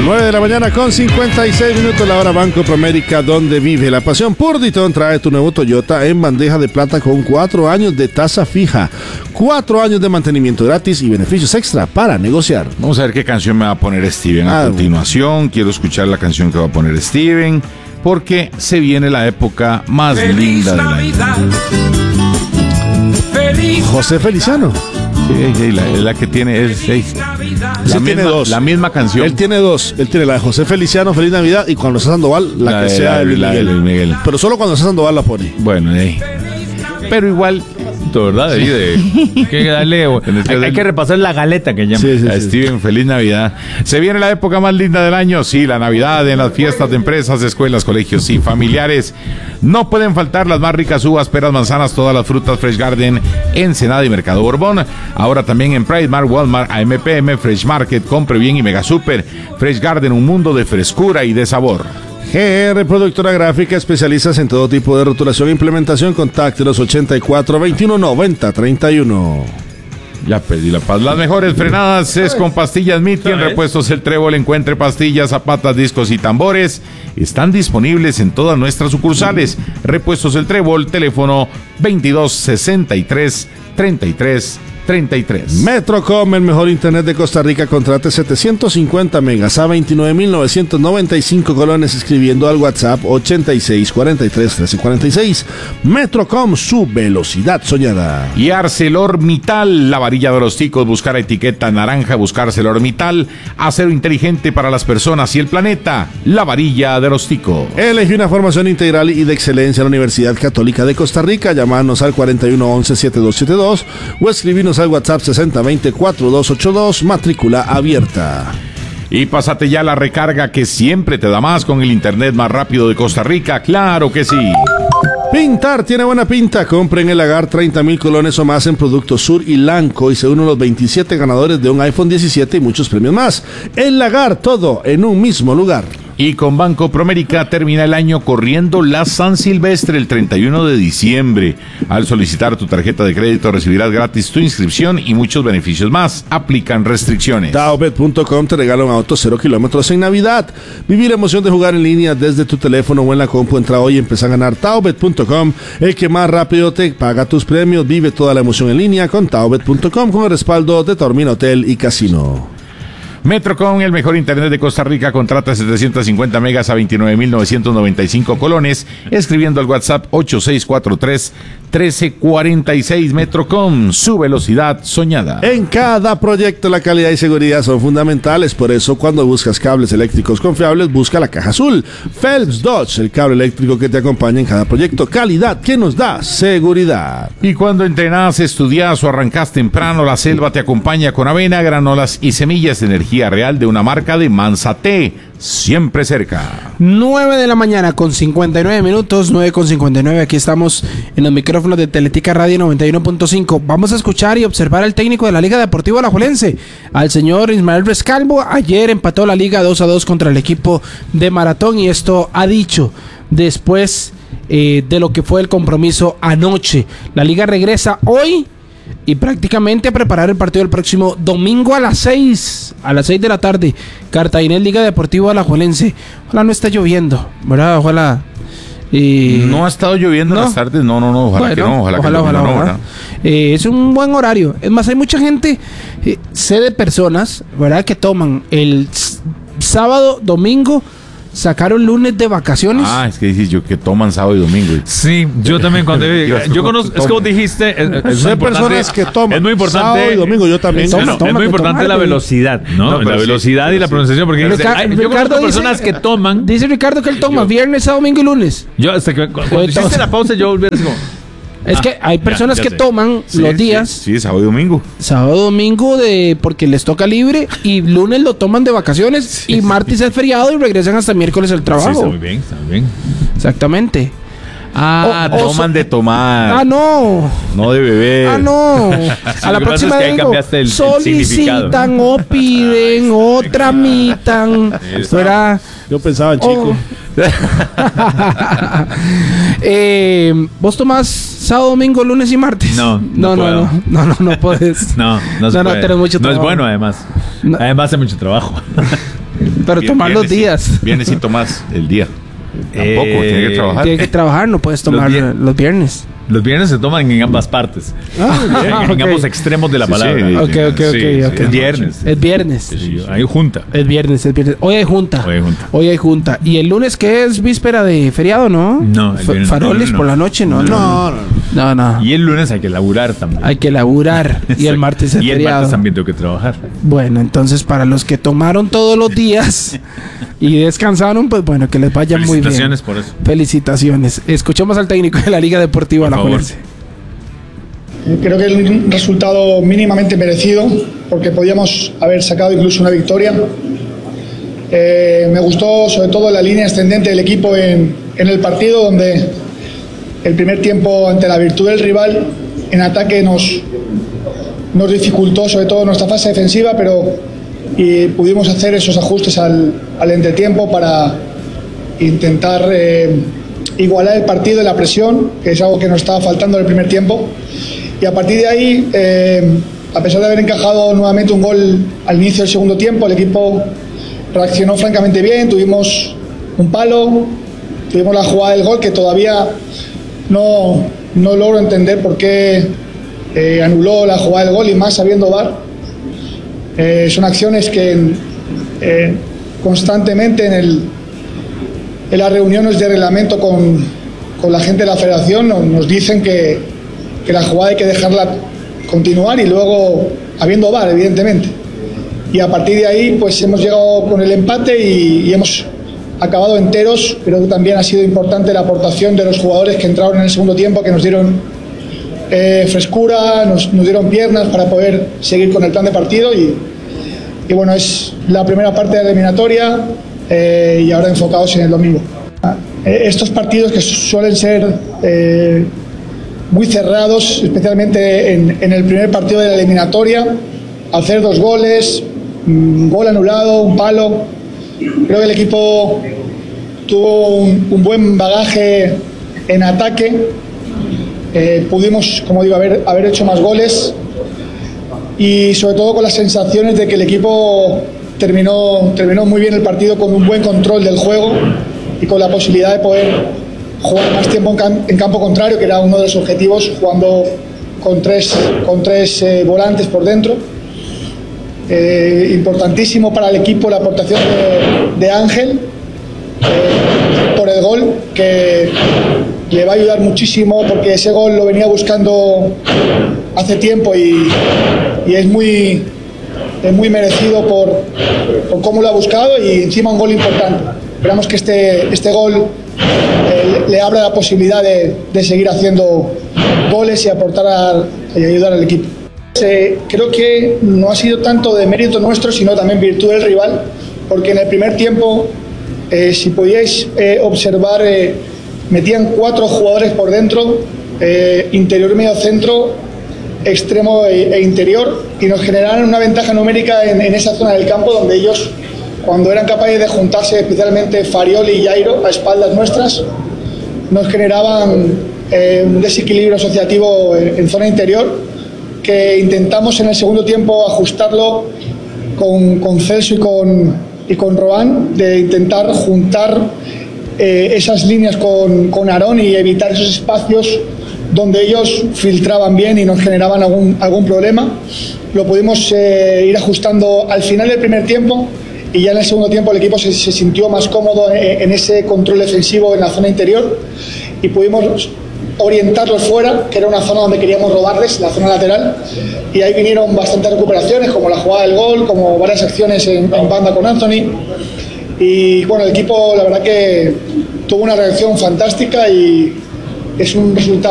9 de la mañana con 56 minutos, la hora Banco Promérica, donde vive la pasión. Por Ditton trae tu nuevo Toyota en bandeja de plata con 4 años de tasa fija, 4 años de mantenimiento gratis y beneficios extra para negociar. Vamos a ver qué canción me va a poner Steven a continuación. Quiero escuchar la canción que va a poner Steven, porque se viene la época más linda del año. José Feliciano. Sí, la que tiene tiene dos. La misma canción. Él tiene dos. Él tiene la de José Feliciano, Feliz Navidad, y cuando está Sandoval, la que sea de Luis Miguel. Pero solo cuando está Sandoval la pone. Bueno, pero igual, ¿verdad? Hay que darle. Hay que repasar la galeta que llama. Sí, Steven, feliz Navidad. Se viene la época más linda del año. Sí, la Navidad en las fiestas de empresas, escuelas, colegios y familiares. No pueden faltar las más ricas uvas, peras, manzanas, todas las frutas Fresh Garden, Ensenada y Mercado Borbón. Ahora también en Primark, Walmart, AMPM, Fresh Market, Compre Bien y Mega Super. Fresh Garden, un mundo de frescura y de sabor. GR Productora Gráfica, especialistas en todo tipo de rotulación e implementación. Contáctenos 84 21 90 31. Ya perdí la paz. Las mejores frenadas es con Pastillas Mitty. En Repuestos El Trébol encuentre pastillas, zapatas, discos y tambores. Están disponibles en todas nuestras sucursales. Repuestos El Trébol, teléfono 22 63 33 33. Metrocom, el mejor internet de Costa Rica. Contrate 750 megas a 29,995 colones escribiendo al WhatsApp 86 43 13 46. Metrocom, su velocidad soñada. Y ArcelorMittal, la varilla de los ticos. Buscar etiqueta naranja, buscar ArcelorMittal. Acero inteligente para las personas y el planeta. La varilla de los ticos. Elegí una formación integral y de excelencia en la Universidad Católica de Costa Rica. Llamarnos al 4111-7272 o escribirnos al WhatsApp 6020-4282, matrícula abierta. Y pásate ya la recarga que siempre te da más con el internet más rápido de Costa Rica, claro que sí. Pintar tiene buena pinta. Compre en El Lagar 30,000 colones o más en Productos Sur y Lanco y se unen los 27 ganadores de un iPhone 17 y muchos premios más. El Lagar, todo en un mismo lugar. Y con Banco Promérica termina el año corriendo la San Silvestre el 31 de diciembre. Al solicitar tu tarjeta de crédito recibirás gratis tu inscripción y muchos beneficios más. Aplican restricciones. Taobet.com te regala un auto 0 kilómetros en Navidad. Vivir la emoción de jugar en línea desde tu teléfono o en la compu. Entra hoy y empieza a ganar. Taobet.com, el que más rápido te paga tus premios. Vive toda la emoción en línea con Taobet.com con el respaldo de Tormin Hotel y Casino. Metrocom, el mejor internet de Costa Rica. Contrata 750 megas a 29,995 colones, escribiendo al WhatsApp 8643-1346. Metrocom, su velocidad soñada. En cada proyecto la calidad y seguridad son fundamentales. Por eso, cuando buscas cables eléctricos confiables, busca la caja azul. Phelps Dodge, el cable eléctrico que te acompaña en cada proyecto. Calidad que nos da seguridad. Y cuando entrenás, estudiás o arrancás temprano, la selva te acompaña con avena, granolas y semillas de energía real de una marca de Manzate, siempre cerca. 9 de la mañana con 59 minutos, 9:59. Aquí estamos en los micrófonos de Teletica Radio 91.5. Vamos a escuchar y observar al técnico de la Liga Deportiva Alajuelense, al señor Ismael Rescalvo. Ayer empató la Liga 2-2 contra el equipo de Maratón y esto ha dicho después de lo que fue el compromiso anoche. La Liga regresa hoy y prácticamente a preparar el partido del próximo domingo a las 6 de la tarde. Cartaginés, Liga Deportiva Alajuelense. Ojalá no esté lloviendo, ¿verdad? Ojalá. No ha estado lloviendo en las tardes. No. Ojalá que no. Ojalá. Es un buen horario. Es más, hay mucha gente, sé de personas, ¿verdad?, que toman el sábado, domingo, sacaron lunes de vacaciones. Es que dices yo que toman sábado y domingo. Sí, yo también cuando yo conozco, es como dijiste, es personas que toman. Es muy importante. Sábado y domingo yo también. Es muy importante la velocidad, ¿no? La velocidad y la pronunciación, porque yo conozco personas que toman. Dice Ricardo que él toma viernes, sábado, domingo y lunes. Yo hasta que cuando hiciste la pausa yo volví a decir como, es que hay personas que toman los días. Sí, sábado y domingo. Sábado, domingo porque les toca libre y lunes lo toman de vacaciones y martes es feriado y regresan hasta miércoles al trabajo. Sí, está muy bien. Exactamente. Toman de tomar. No. No de beber. No. A la próxima vez solicitan o piden o tramitan. ¿Verdad? Yo pensaba en chico. ¿Vos tomás sábado, domingo, lunes y martes? No puedes. No se puede. Tenés mucho trabajo. No es bueno, además. Además hace mucho trabajo. Pero tomar los días. Vienes y tomas el día. Tampoco, tiene que trabajar. Tiene que trabajar, no puedes tomar los viernes. Los viernes se toman en ambas partes. En ambos extremos de la palabra. Sí. Ok. Es viernes. Es viernes. Sí, hay junta. Es viernes. Hoy hay junta. Hoy hay junta. ¿Y el lunes qué es? Víspera de feriado, ¿no? No. Faroles por la noche, ¿no? No. Y el lunes hay que laburar también. Hay que laburar. Y el martes es feriado. Y el martes también tengo que trabajar. Bueno, entonces para los que tomaron todos los días y descansaron, pues bueno, que les vaya muy bien. Felicitaciones por eso. Felicitaciones. Escuchamos al técnico de la Liga Deportiva Alajuelense. Creo que es un resultado mínimamente merecido, porque podíamos haber sacado incluso una victoria. Me gustó sobre todo la línea ascendente del equipo en el partido, donde el primer tiempo, ante la virtud del rival, en ataque nos dificultó sobre todo nuestra fase defensiva, y pudimos hacer esos ajustes al entretiempo para intentar igualar el partido y la presión, que es algo que nos estaba faltando en el primer tiempo. Y a partir de ahí, a pesar de haber encajado nuevamente un gol al inicio del segundo tiempo, el equipo reaccionó francamente bien. Tuvimos un palo, tuvimos la jugada del gol, que todavía no logro entender por qué anuló la jugada del gol, y más sabiendo VAR. Son acciones que constantemente en las reuniones de reglamento con la gente de la federación nos dicen que la jugada hay que dejarla continuar, y luego habiendo VAR, evidentemente. Y a partir de ahí pues hemos llegado con el empate y hemos acabado enteros. Creo que también ha sido importante la aportación de los jugadores que entraron en el segundo tiempo, que nos dieron frescura, nos dieron piernas para poder seguir con el plan de partido, y bueno, es la primera parte de la eliminatoria, y ahora enfocados en el domingo. Estos partidos, que suelen ser muy cerrados, especialmente en el primer partido de la eliminatoria, hacer 2 goles, un gol anulado, un palo. Creo que el equipo tuvo un buen bagaje en ataque. Pudimos, como digo, haber hecho más goles, y sobre todo con las sensaciones de que el equipo terminó muy bien el partido, con un buen control del juego y con la posibilidad de poder jugar más tiempo en campo contrario, que era uno de los objetivos, jugando con tres volantes por dentro. Importantísimo para el equipo la aportación de Ángel por el gol, que le va a ayudar muchísimo, porque ese gol lo venía buscando hace tiempo, y es muy merecido por cómo lo ha buscado, y encima un gol importante. Esperamos que este gol le abra la posibilidad de seguir haciendo goles y aportar y ayudar al equipo. Creo que no ha sido tanto de mérito nuestro, sino también virtud del rival, porque en el primer tiempo, si podíais observar, metían 4 jugadores por dentro, interior, medio centro, extremo e interior, y nos generaron una ventaja numérica en esa zona del campo, donde ellos, cuando eran capaces de juntarse, especialmente Farioli y Jairo, a espaldas nuestras, nos generaban un desequilibrio asociativo en zona interior, que intentamos en el segundo tiempo ajustarlo con Celso y con Rohan, de intentar juntar esas líneas con Aarón y evitar esos espacios donde ellos filtraban bien y nos generaban algún problema. Lo pudimos ir ajustando al final del primer tiempo, y ya en el segundo tiempo el equipo se sintió más cómodo en ese control defensivo en la zona interior, y pudimos orientarlos fuera, que era una zona donde queríamos robarles, la zona lateral, y ahí vinieron bastantes recuperaciones, como la jugada del gol, como varias acciones en banda con Anthony. Y bueno, el equipo la verdad que tuvo una reacción fantástica, y es un resultado